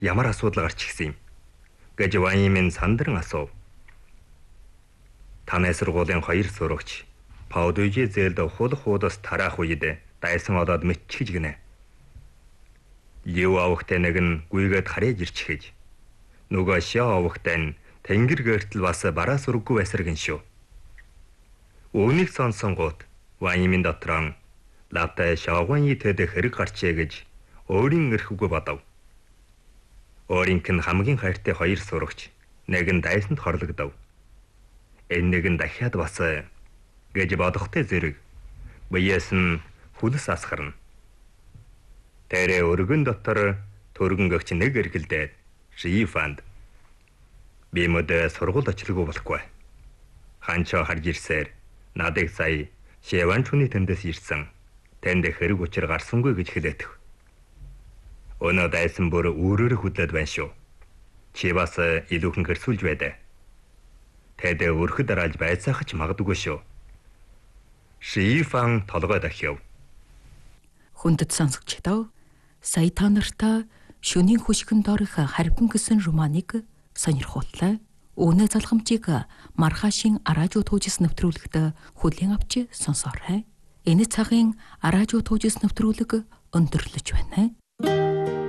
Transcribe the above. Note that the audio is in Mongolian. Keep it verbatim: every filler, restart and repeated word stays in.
Ямар асуудал гарч ирсэн юм гэж Ван Имин сандран асуув. Танай сургуулийн хоёр сурагч Паудүжи зээлд хул хуудас тараах үед дайсан олоод мэтчиж гинэ. Юу авахтай нэг нь гүйгээд хариж ирчихэж. Нөгөө шаа авахтай нь тэнгэр гэртэл бас бараа сурггүй байсаргэн шүү. Үүнийг сонсон гут Ван Имин дотроо лавтай шаагуйны тэд хэрэг гарчээ гэж өөрийн эрхгүй бодов. Өөрийнх нь хамгийн хайртай хоёр сурагч нэг нь дайсанд хорлогдов. Энэ нэг нь дахиад бас гэж бодохтой зэрэг биеэс нь хүлс асгарна. Тэрэ өргөн дотор төргөн гэгч нэг эргэлдээд Шифанд би мөдө сургууль очлгүй болохгүй. Ханчаа харж ирсээр надыг сая Шэванчуны тэндээс ирсэн. Тэнд хэрэг учир гарсангүй гэж хэлээтв. Өнөө дайсан бүр өөрөөр хөдлөд байна шүү. Чи бас илүүхэн гэрсүүлж байдаа. Тэд өрхөд дарааж байцаах ч магадгүй шүү. Шифан толгой дахив. Хүндэт сонсогчдоо сая та нартай шөнийн хөшгөнд орох харбин гэсэн романыг сонирхууллаа. Өнөө залхамжийг мархашийн аражуу туужис нэвтрүүлэгт хүлээн авч сонсоорой. Энэ цагийн аражуу туужис нэвтрүүлэг өндөрлөж байна.